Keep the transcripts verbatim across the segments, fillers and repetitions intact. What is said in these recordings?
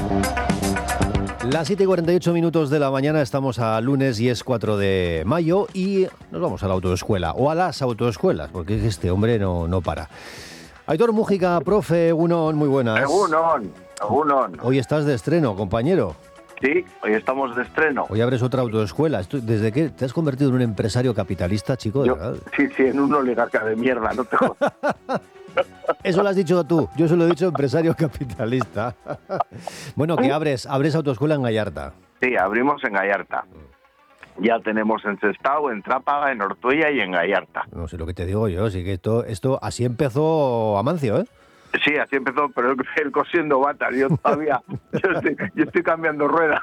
Las siete y cuarenta y ocho minutos de la mañana, estamos a lunes y es cuatro de mayo y nos vamos a la autoescuela, o a las autoescuelas, porque este hombre no, no para. Aitor Mújica, profe, Egunon, muy buenas. Egunon, Egunon. Hoy estás de estreno, compañero. Sí, hoy estamos de estreno. Hoy abres otra autoescuela. Esto, ¿desde qué te has convertido en un empresario capitalista, chico? Yo, ¿De verdad? Sí, sí, en un oligarca de mierda, no te jodas. Eso lo has dicho tú, yo se lo he dicho empresario capitalista. Bueno, que abres, abres autoescuela en Gallarta. Sí, abrimos en Gallarta. Ya tenemos en Sestao, en Trápaga, en Ortuella y en Gallarta. No sé lo que te digo yo, sí que esto, esto así empezó Amancio, ¿eh? Sí, así empezó, pero él, él cosiendo batas, yo todavía, yo estoy, yo estoy cambiando ruedas.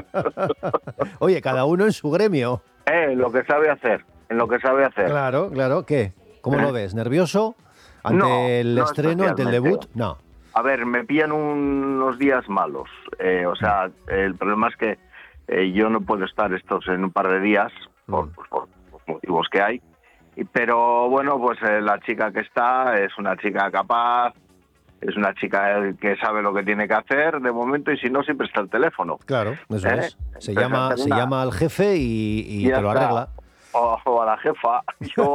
Oye, cada uno en su gremio. Eh, lo que sabe hacer, en lo que sabe hacer. Claro, claro, ¿qué? ¿Cómo lo ves? ¿Nervioso? ¿Ante No, el no estreno, ante el debut? No. A ver, me pillan unos días malos. Eh, o sea, el problema es que eh, yo no puedo estar estos en un par de días, por, Mm. pues, por los motivos que hay. Y, pero bueno, pues eh, la chica que está es una chica capaz, es una chica que sabe lo que tiene que hacer de momento, y si no, siempre está el teléfono. Claro, eso ¿Eh? es. Se Entonces, llama, hacer se una- llama al jefe y, y Ya te lo está. arregla. O, o a la jefa. Yo,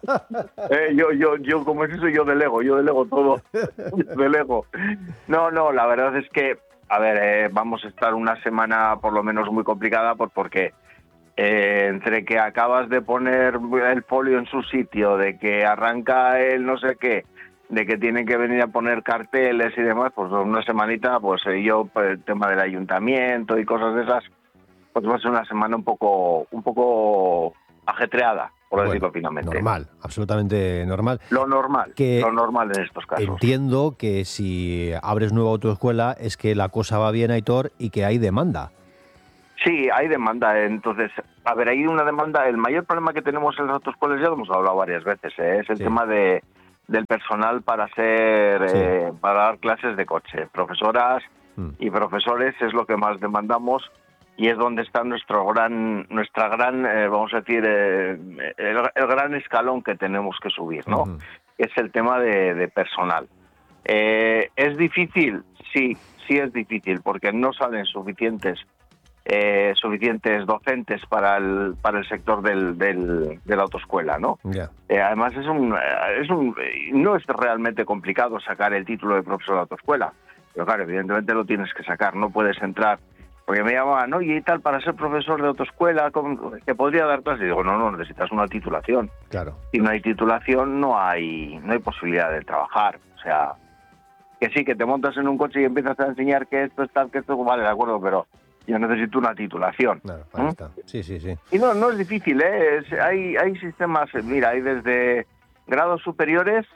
eh, yo, yo, yo, como es eso, yo delego, yo delego todo. Yo delego. No, no, la verdad es que, a ver, eh, vamos a estar una semana por lo menos muy complicada, pues porque eh, entre que acabas de poner el folio en su sitio, de que arranca el no sé qué, de que tienen que venir a poner carteles y demás, pues una semanita, pues eh, yo, pues, el tema del ayuntamiento y cosas de esas, pues va a ser una semana un poco, un poco ajetreada, por Bueno, decirlo finamente. normal, absolutamente normal. Lo normal, Que lo normal en estos casos. Entiendo que si abres nueva autoescuela es que la cosa va bien, Aitor, y que hay demanda. Sí, hay demanda. Entonces, a ver, hay una demanda. El mayor problema que tenemos en las autoescuelas, ya lo hemos hablado varias veces, ¿eh? es el Sí. tema de del personal para hacer, Sí. eh, para dar clases de coche. Profesoras Mm. y profesores es lo que más demandamos, y es donde está nuestro gran, nuestra gran, eh, vamos a decir, eh, el, el gran escalón que tenemos que subir, ¿no? Ujú. Es el tema de, de personal. Eh, ¿Es difícil? Sí, sí es difícil, porque no salen suficientes eh, suficientes docentes para el para el sector del, del, de la autoescuela, ¿no? Ya. Eh, además es un, es un no es realmente complicado sacar el título de profesor de autoescuela, pero claro, evidentemente lo tienes que sacar, no puedes entrar. Porque me llamaban, oye, y tal, para ser profesor de autoescuela, ¿cómo- ¿que podría dar clases? Y digo, no, no, necesitas una titulación. Claro. Si no hay titulación, no hay no hay posibilidad de trabajar. O sea, que sí, que te montas en un coche y empiezas a enseñar que esto es tal, que esto, vale, de acuerdo, pero yo necesito una titulación. Claro, ahí ¿Mm? está. Sí, sí, sí. Y no, no es difícil, ¿eh? Es- hay, hay sistemas, eh, mira, hay desde grados superiores,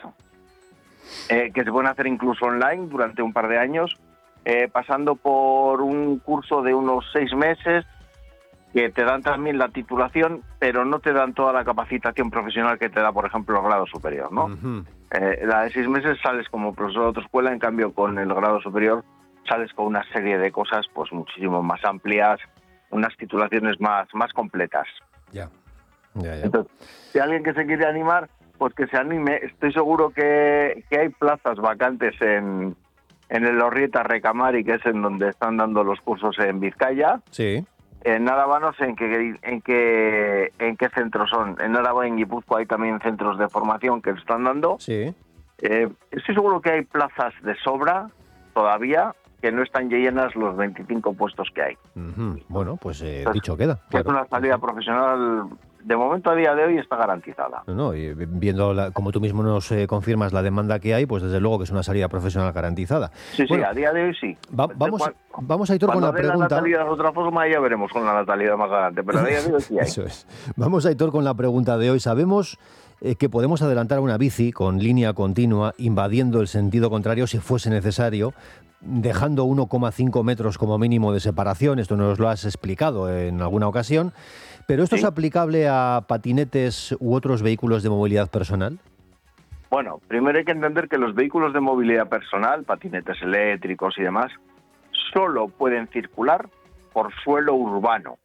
eh, que se pueden hacer incluso online durante un par de años, eh, pasando por un curso de unos seis meses, que te dan también la titulación, pero no te dan toda la capacitación profesional que te da, por ejemplo, el grado superior, ¿no? Ujú. Eh, la de seis meses sales como profesor de autoescuela, en cambio con el grado superior sales con una serie de cosas pues muchísimo más amplias, unas titulaciones más, más completas. Ya. Ya, ya. Entonces, si alguien que se quiere animar, pues que se anime. Estoy seguro que, que hay plazas vacantes en, en el Orrieta Recamari, que es en donde están dando los cursos en Vizcaya. Sí. En Álava no sé en qué, en qué en qué centros son. En Álava y en Guipúzcoa hay también centros de formación que están dando. Sí. Eh, estoy seguro que hay plazas de sobra todavía, que no están llenas los veinticinco puestos que hay. Ujú. Bueno, pues eh, Entonces, dicho queda. Es Claro. una salida Sí, sí. profesional, de momento a día de hoy está garantizada. No, no, y viendo, la- como tú mismo nos eh, confirmas, la demanda que hay, pues desde luego que es una salida profesional garantizada. Sí, Bueno, sí, a día de hoy sí. va- vamos, Cuan- vamos a ir con Cuando la dé la pregunta. natalidad de otra forma ya veremos con la natalidad más adelante, pero a día de hoy sí hay. Eso es. Vamos a ir con la pregunta de hoy. Sabemos eh, que podemos adelantar una bici con línea continua, invadiendo el sentido contrario si fuese necesario, dejando uno coma cinco metros como mínimo de separación. Esto nos lo has explicado en alguna ocasión. ¿Pero esto ¿Sí? es aplicable a patinetes u otros vehículos de movilidad personal? Bueno, primero hay que entender que los vehículos de movilidad personal, patinetes eléctricos y demás, solo pueden circular por suelo urbano.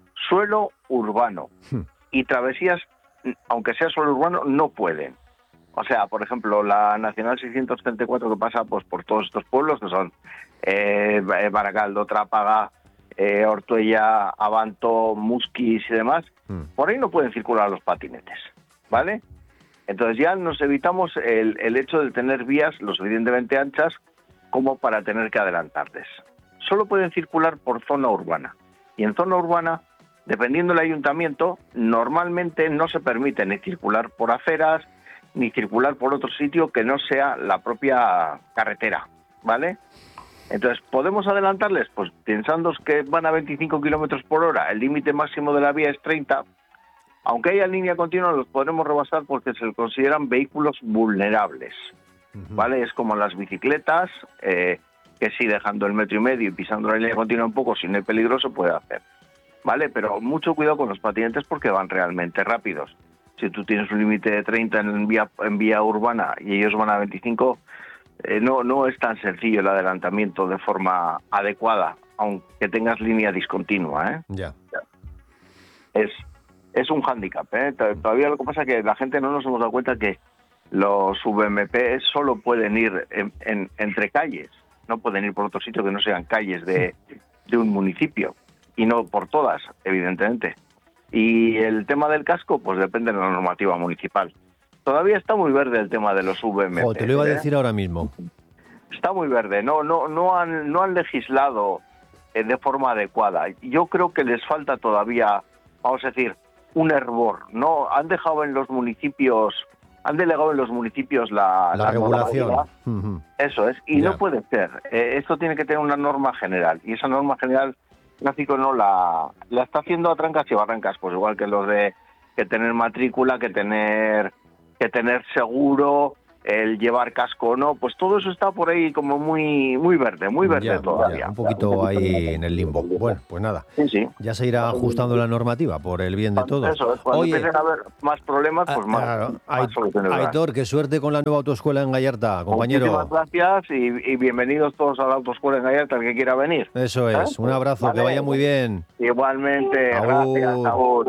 Suelo urbano. Hmm. Y travesías, aunque sea suelo urbano, no pueden. O sea, por ejemplo, la Nacional seiscientos treinta y cuatro que pasa pues por todos estos pueblos, que son eh, Baracaldo, Trápaga, eh, Ortuella, Abanto, Musquis y demás, mm. por ahí no pueden circular los patinetes, ¿vale? Entonces ya nos evitamos el, el hecho de tener vías lo suficientemente anchas como para tener que adelantarles. Solo pueden circular por zona urbana. Y en zona urbana, dependiendo del ayuntamiento, normalmente no se permite ni circular por aceras, ni circular por otro sitio que no sea la propia carretera, ¿vale? Entonces, ¿podemos adelantarles? Pues pensando que van a veinticinco kilómetros por hora, el límite máximo de la vía es treinta, aunque haya línea continua, los podremos rebasar porque se consideran vehículos vulnerables, ¿vale? Es como las bicicletas, eh, que sí, dejando el metro y medio y pisando la línea continua un poco, si no es peligroso, puede hacer, ¿vale? Pero mucho cuidado con los patinetes porque van realmente rápidos. Si tú tienes un límite de treinta en vía, en vía urbana y ellos van a veinticinco, eh, no, no es tan sencillo el adelantamiento de forma adecuada, aunque tengas línea discontinua, ¿eh? Ya. Es... Es un hándicap, ¿eh? Todavía lo que pasa es que la gente no nos hemos dado cuenta que los V M P solo pueden ir en, en, entre calles, no pueden ir por otro sitio que no sean calles de, de un municipio, y no por todas, evidentemente. Y el tema del casco, pues depende de la normativa municipal. Todavía está muy verde el tema de los V M P. Oh, te lo iba a decir ¿eh? ahora mismo. Está muy verde, no, no, no han, no han legislado eh, de forma adecuada. Yo creo que les falta todavía, vamos a decir, un hervor, ¿no? Han dejado en los municipios, han delegado en los municipios la, la, la regulación. Uh-huh. Eso es, y ya. no puede ser. Eh, esto tiene que tener una norma general, y esa norma general, Tráfico no la, la está haciendo a trancas y barrancas, pues igual que los de que tener matrícula, que tener, que tener seguro, el llevar casco o no, pues todo eso está por ahí como muy muy verde, muy verde ya, todavía. Ya, un poquito ahí en el limbo. Bueno, pues nada, sí, sí. ya se irá ajustando la normativa por el bien de todos. Eso es, cuando Oye, empiecen a haber más problemas, pues más, claro, más soluciones. Aitor, qué suerte con la nueva autoescuela en Gallarta, compañero. Muchísimas gracias y, y bienvenidos todos a la autoescuela en Gallarta, el que quiera venir. Eso es, ¿eh? Un abrazo, vale. Que vaya muy bien. Igualmente, Agur. gracias, Agur.